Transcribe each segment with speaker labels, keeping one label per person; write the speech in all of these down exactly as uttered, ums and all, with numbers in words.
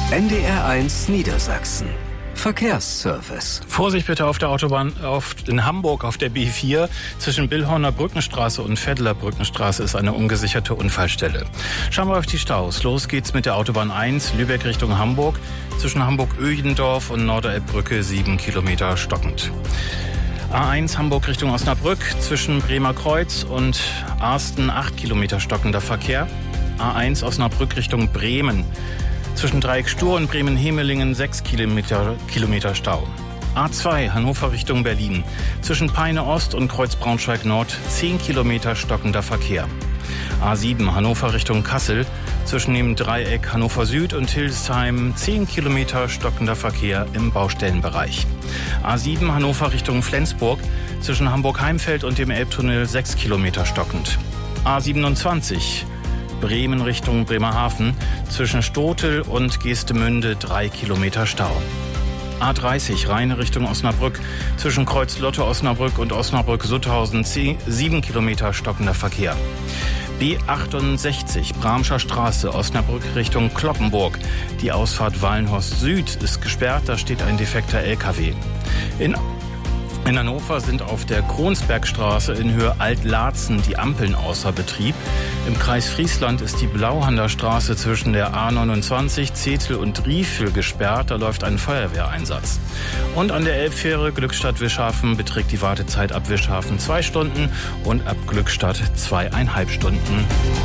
Speaker 1: N D R eins Niedersachsen. Verkehrsservice.
Speaker 2: Vorsicht bitte auf der Autobahn auf, in Hamburg auf der B vier. Zwischen Billhorner Brückenstraße und Veddeler Brückenstraße ist eine ungesicherte Unfallstelle. Schauen wir auf die Staus. Los geht's mit der Autobahn eins, Lübeck Richtung Hamburg. Zwischen Hamburg-Öjendorf und Norderelbbrücke sieben Kilometer stockend. A eins Hamburg Richtung Osnabrück. Zwischen Bremer Kreuz und Arsten acht Kilometer stockender Verkehr. A eins Osnabrück Richtung Bremen. Zwischen Dreieck Stur und Bremen-Hemelingen sechs Kilometer, Kilometer Stau. A zwei Hannover Richtung Berlin. Zwischen Peine Ost und Kreuz Braunschweig Nord zehn Kilometer stockender Verkehr. A sieben Hannover Richtung Kassel. Zwischen dem Dreieck Hannover Süd und Hildesheim zehn Kilometer stockender Verkehr im Baustellenbereich. A sieben Hannover Richtung Flensburg. Zwischen Hamburg-Heimfeld und dem Elbtunnel sechs Kilometer stockend. A siebenundzwanzig Bremen Richtung Bremerhaven. Zwischen Stotel und Geestemünde drei Kilometer Stau. A dreißig Rheine Richtung Osnabrück. Zwischen Kreuz Lotte Osnabrück und Osnabrück-Sutthausen sieben Kilometer stockender Verkehr. B achtundsechzig Bramscher Straße Osnabrück Richtung Cloppenburg. Die Ausfahrt Wallenhorst Süd ist gesperrt, da steht ein defekter L K W. In In Hannover sind auf der Kronsbergstraße in Höhe Alt-Laatzen die Ampeln außer Betrieb. Im Kreis Friesland ist die Blauhander Straße zwischen der A neunundzwanzig, Zetel und Riefel gesperrt. Da läuft ein Feuerwehreinsatz. Und an der Elbfähre Glückstadt-Wischhafen beträgt die Wartezeit ab Wischhafen zwei Stunden und ab Glückstadt zweieinhalb Stunden.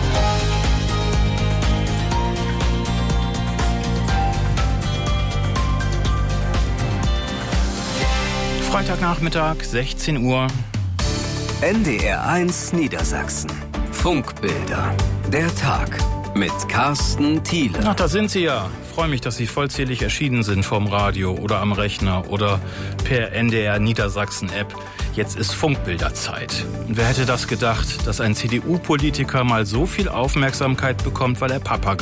Speaker 2: Freitagnachmittag, sechzehn Uhr.
Speaker 1: N D R eins Niedersachsen. Funkbilder. Der Tag mit Carsten Thiele.
Speaker 2: Ach, da sind Sie ja. Ich freue mich, dass Sie vollzählig erschienen sind vom Radio oder am Rechner oder per N D R Niedersachsen App. Jetzt ist Funkbilderzeit. Und wer hätte das gedacht, dass ein C D U-Politiker mal so viel Aufmerksamkeit bekommt, weil er Papa